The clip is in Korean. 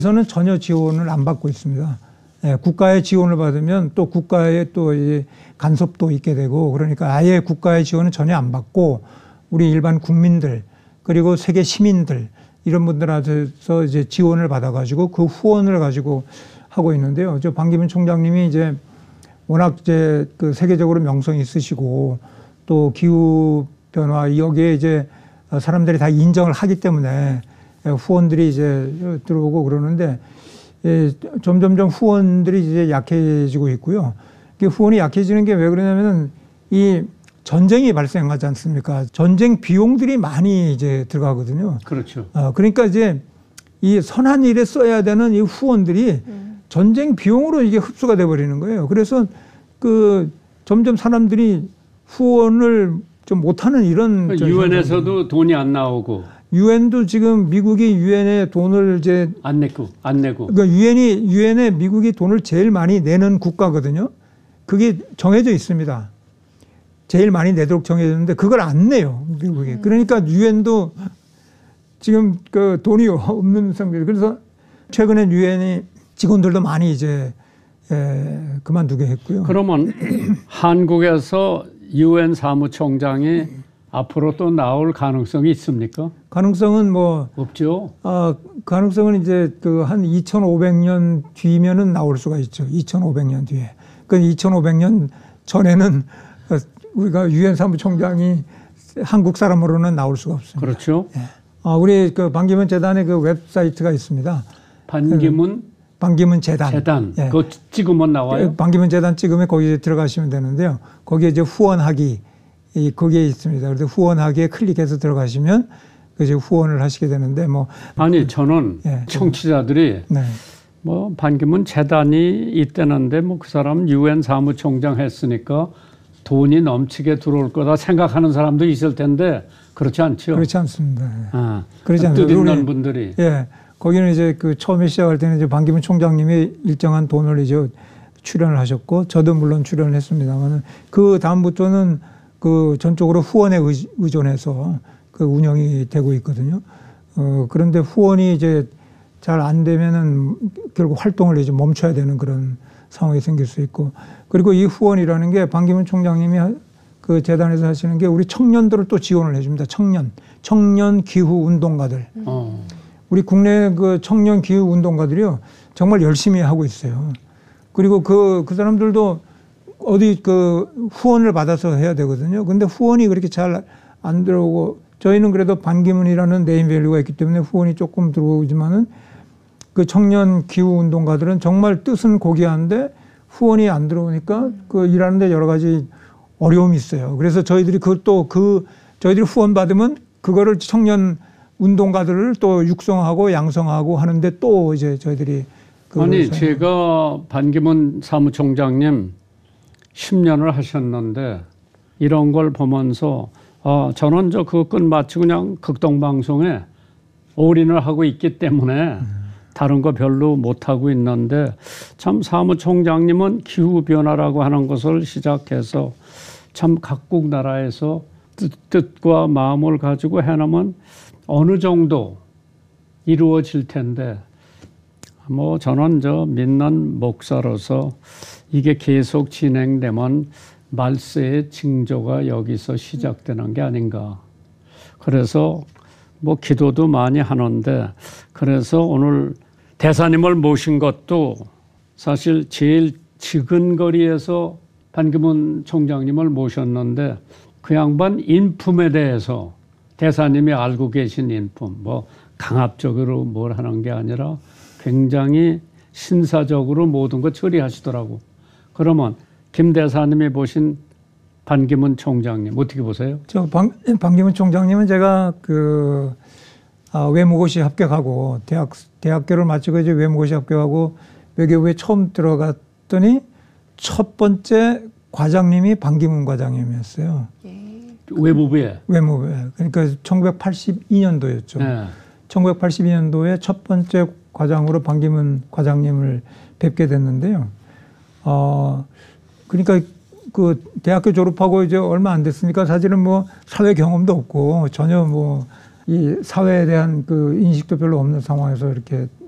저는 전혀 지원을 안 받고 있습니다. 예, 국가의 지원을 받으면 또 국가의 또 이제 간섭도 있게 되고 그러니까 아예 국가의 지원은 전혀 안 받고 우리 일반 국민들 그리고 세계 시민들 이런 분들한테서 이제 지원을 받아가지고 그 후원을 가지고 하고 있는데요. 저 반기문 총장님이 이제 워낙 이제 그 세계적으로 명성이 있으시고 또 기후 변화 여기에 이제 사람들이 다 인정을 하기 때문에 후원들이 이제 들어오고 그러는데 예, 점점점 후원들이 이제 약해지고 있고요. 후원이 약해지는 게 왜 그러냐면은 이 전쟁이 발생하지 않습니까? 전쟁 비용들이 많이 이제 들어가거든요. 그렇죠. 그러니까 이제 이 선한 일에 써야 되는 이 후원들이 전쟁 비용으로 이게 흡수가 돼 버리는 거예요. 그래서 그 점점 사람들이 후원을 좀 못하는 이런 유엔에서도 돈이 안 나오고. 유엔도 지금 미국이 유엔에 돈을 이제 안 내고. 그러니까 유엔에 미국이 돈을 제일 많이 내는 국가거든요. 그게 정해져 있습니다. 제일 많이 내도록 정해져 있는데 그걸 안 내요, 미국이. 그러니까 유엔도 지금 그 돈이 없는 상태. 그래서 최근에 유엔이 직원들도 많이 이제 그만두게 했고요. 그러면 한국에서 유엔 사무총장이 앞으로 또 나올 가능성이 있습니까? 가능성은 뭐 없죠. 가능성은 이제 그 한 2,500년 뒤면은 나올 수가 있죠. 2,500년 뒤에. 그 2,500년 전에는 우리가 유엔 사무총장이 한국 사람으로는 나올 수가 없습니다. 그렇죠. 예. 우리 그 반기문 재단의 그 웹사이트가 있습니다. 반기문 재단. 예. 그거 찍으면 나와요? 반기문 재단 찍으면 거기에 들어가시면 되는데요. 거기에 이제 후원하기 거기에 있습니다. 그래서 후원하기에 클릭해서 들어가시면 이제 후원을 하시게 되는데 뭐 아니 저는 예, 청취자들이 네. 뭐 반기문 재단이 있다는데 뭐 그 사람 유엔 사무총장 했으니까 돈이 넘치게 들어올 거다 생각하는 사람도 있을 텐데 그렇지 않죠? 그렇지 않습니다. 그렇지 않습니다. 뜻 있는 분들이. 예, 거기는 이제 그 처음에 시작할 때는 이제 반기문 총장님이 일정한 돈을 이제 출연을 하셨고 저도 물론 출연을 했습니다만은 그 다음부터는 그 전적으로 후원에 의존해서 그 운영이 되고 있거든요. 그런데 후원이 이제 잘 안 되면은 결국 활동을 이제 멈춰야 되는 그런 상황이 생길 수 있고 그리고 이 후원이라는 게 반기문 총장님이 그 재단에서 하시는 게 우리 청년들을 또 지원을 해줍니다. 청년 기후 운동가들. 우리 국내 그 청년 기후 운동가들이요 정말 열심히 하고 있어요. 그리고 그 사람들도 어디 그 후원을 받아서 해야 되거든요. 근데 후원이 그렇게 잘 안 들어오고 저희는 그래도 반기문이라는 네임밸류가 있기 때문에 후원이 조금 들어오지만은 그 청년 기후 운동가들은 정말 뜻은 고귀한데 후원이 안 들어오니까 그 일하는데 여러 가지 어려움이 있어요. 그래서 저희들이 저희들이 후원 받으면 그거를 청년 운동가들을 또 육성하고 양성하고 하는데 또 이제 저희들이 아니 제가 반기문 사무총장님 10년을 하셨는데 이런 걸 보면서 저는 그거 끝마치고 그냥 극동방송에 올인을 하고 있기 때문에 다른 거 별로 못하고 있는데 참 사무총장님은 기후변화라고 하는 것을 시작해서 참 각국 나라에서 뜻과 마음을 가지고 해놓으면 어느 정도 이루어질 텐데 뭐 저는 믿는 목사로서 이게 계속 진행되면 말세의 징조가 여기서 시작되는 게 아닌가. 그래서 뭐 기도도 많이 하는데 그래서 오늘 대사님을 모신 것도 사실 제일 지근거리에서 반기문 총장님을 모셨는데 그 양반 인품에 대해서 대사님이 알고 계신 인품 뭐 강압적으로 뭘 하는 게 아니라 굉장히 신사적으로 모든 거 처리하시더라고. 그러면 김 대사님이 보신 반기문 총장님 어떻게 보세요? 반기문 총장님은 제가 외무고시 합격하고 대학교를 마치고 이제 외무고시 합격하고 외교부에 처음 들어갔더니 첫 번째 과장님이 반기문 과장님이었어요. 외무부에. 그러니까 1982년도였죠. 네. 1982년도에 첫 번째 과장으로 반기문 과장님을 뵙게 됐는데요. 그러니까 그 대학교 졸업하고 이제 얼마 안 됐으니까 사실은 뭐 사회 경험도 없고 전혀 뭐 이 사회에 대한 그 인식도 별로 없는 상황에서 이렇게